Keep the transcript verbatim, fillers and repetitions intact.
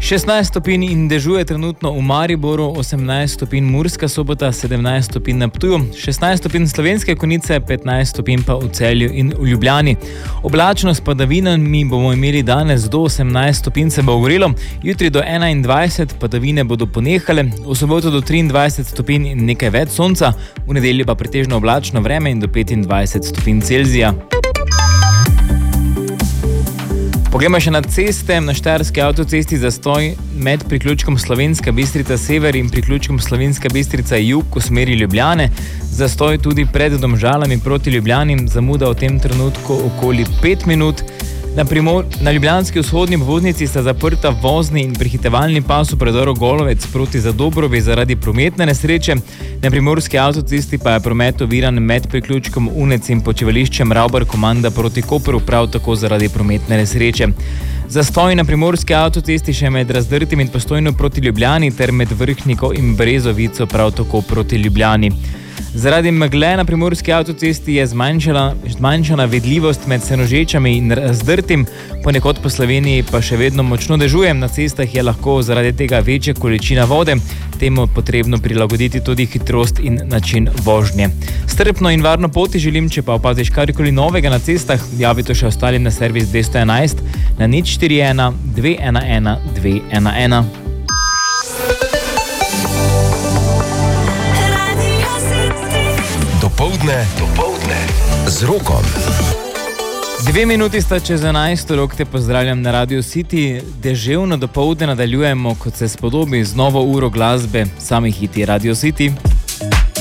šestnajst stopinj in dežuje trenutno v Mariboru, osemnajst stopinj Murska Sobota, sedemnajst stopinj na Ptuju, šestnajst stopinj Slovenske Konjice, petnajst stopinj pa v Celju in v Ljubljani. Oblačno s padavinami bomo imeli danes do osemnajst stopinj, se bo ogrelo, jutri do enaindvajset, padavine bodo ponehale, v soboto do triindvajset stopinj in nekaj več sonca, v nedeljo pa pretežno oblačno vreme in do petindvajset stopinj Celzija. Poglejmo še na ceste. Na štajerski avtocesti zastoj med priključkom Slovenska Bistrica sever in priključkom Slovenska Bistrica jug v smeri Ljubljane. Zastoj tudi pred Domžalami proti Ljubljani, zamuda v tem trenutku okoli pet minut. Na, primor, na ljubljanski vzhodni obvoznici sta zaprta vozni in prehitevalni pas v predoru Golovec proti Zadobrovi zaradi prometne nesreče. Na primorski avtocesti pa je promet oviran med priključkom Unec in počivališčem Ravbar Komanda proti Kopru, prav tako zaradi prometne nesreče. Zastoj na primorski avtocesti še med Razdrtim in Postojno proti Ljubljani ter med Vrhniko in Brezovico prav tako proti Ljubljani. Zaradi megle na primorski avtocesti je zmanjšana, zmanjšana vidljivost med Senožečami in Razdrtim, ponekod po Sloveniji pa še vedno močno dežuje, na cestah je lahko zaradi tega večja količina vode, temu potrebno prilagoditi tudi hitrost in način vožnje. Strpno in varno poti želim, če pa opaziš karkoli novega na cestah, javi to še ostalim na servis dvesto enajst na nič štiri ena dve ena ena dve ena ena. Dopoldne, dopoldne z Rokom. Dve minuti sta čez enajsto, Rok te pozdravljam na Radio City. Deževno dopoldne nadaljujemo, kot se spodobi, z novo uro glasbe, sami hiti Radio City.